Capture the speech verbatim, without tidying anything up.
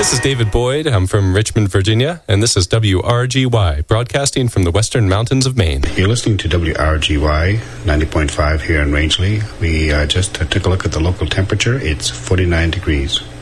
This is David Boyd. I'm from Richmond, Virginia, and this is W R G Y, broadcasting from the Western Mountains of Maine. You're listening to W R G Y ninety point five here in Rangeley. We uh, just uh, took a look at the local temperature. It's forty-nine degrees.